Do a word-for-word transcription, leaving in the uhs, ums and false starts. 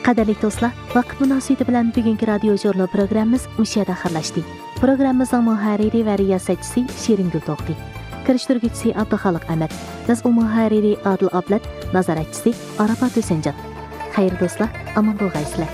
Qadirli do'stlar, vaqt munosabati bilan bugungi radio jurnal programmamiz mushada xirlashdi. Programmamizning muharriri va riyosatchisi Shiringul To'xti. Kirishtiruvchisi Abduxoliq Ahmad. Biz u muharriri Adil Ablat, nazoratchisi Arafat Husanjon. Xayr do'stlar, omon bo'lgaysizlar.